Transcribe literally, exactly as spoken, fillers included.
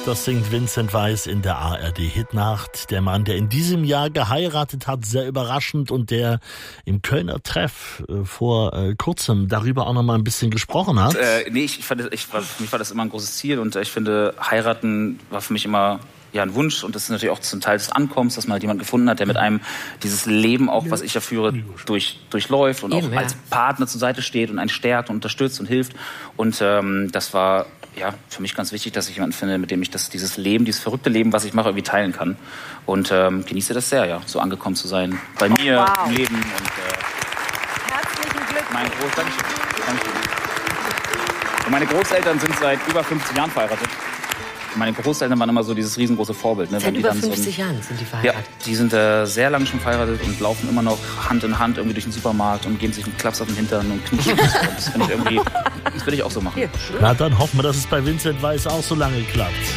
Das singt Vincent Weiss in der A R D-Hitnacht. Der Mann, der in diesem Jahr geheiratet hat, sehr überraschend, und der im Kölner Treff äh, vor äh, kurzem darüber auch noch mal ein bisschen gesprochen hat. Äh, nee, ich, ich fand, ich, war, für mich war das immer ein großes Ziel, und ich finde, heiraten war für mich immer ja ein Wunsch, und das ist natürlich auch zum Teil des Ankommens, dass man halt jemanden gefunden hat, der mit einem dieses Leben auch, was ich ja führe, durch, durchläuft und Eben, auch ja. als Partner zur Seite steht und einen stärkt und unterstützt und hilft. Und ähm, das war ja für mich ganz wichtig, dass ich jemanden finde, mit dem ich das, dieses Leben, dieses verrückte Leben, was ich mache, irgendwie teilen kann. Und ähm, genieße das sehr, ja, so angekommen zu sein bei mir wow. im Leben. Und äh, Herzlichen Glückwunsch. mein Groß Dankeschön. Dankeschön. Und meine Großeltern sind seit über fünfzig Jahren verheiratet. Meine Großeltern waren immer so dieses riesengroße Vorbild. Ne? Seit Wenn die über dann fünfzig so ein, Jahren sind die ja, verheiratet. die sind äh, sehr lange schon verheiratet und laufen immer noch Hand in Hand irgendwie durch den Supermarkt und geben sich einen Klaps auf den Hintern und knutschen. Das finde ich irgendwie, das würde ich auch so machen. Na, dann hoffen wir, dass es bei Vincent Weiss auch so lange klappt.